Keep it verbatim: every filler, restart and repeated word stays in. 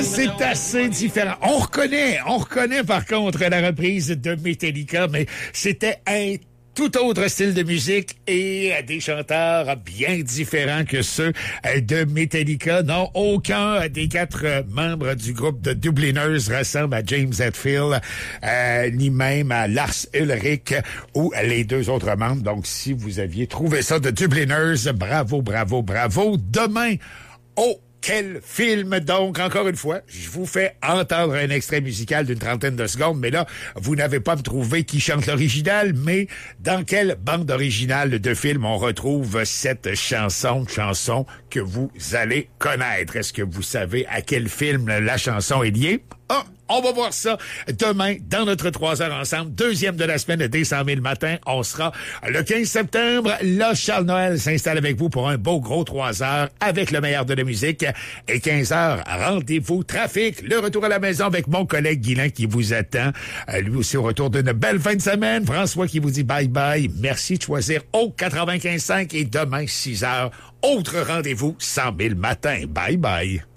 c'est assez différent. On reconnaît, on reconnaît par contre la reprise de Metallica, mais c'était un tout autre style de musique et des chanteurs bien différents que ceux de Metallica. Non, aucun des quatre membres du groupe de Dubliners ressemble à James Hetfield, euh, ni même à Lars Ulrich ou les deux autres membres. Donc, si vous aviez trouvé ça de Dubliners, bravo, bravo, bravo. Demain, au Quel film, donc, encore une fois, je vous fais entendre un extrait musical d'une trentaine de secondes, mais là, vous n'avez pas me trouvé qui chante l'original, mais dans quelle bande originale de film on retrouve cette chanson, chanson que vous allez connaître? Est-ce que vous savez à quel film la chanson est liée? Ah! On va voir ça demain dans notre trois heures ensemble. Deuxième de la semaine dès cent mille matin. On sera le quinze septembre. Là, Charles Noël s'installe avec vous pour un beau gros trois heures avec le meilleur de la musique. Et quinze heures, rendez-vous trafic. Le retour à la maison avec mon collègue Guilain qui vous attend. Euh, lui aussi au retour d'une belle fin de semaine. François qui vous dit bye bye. Merci de choisir au quatre-vingt-quinze cinq et demain six heures. Autre rendez-vous cent mille matin. Bye bye.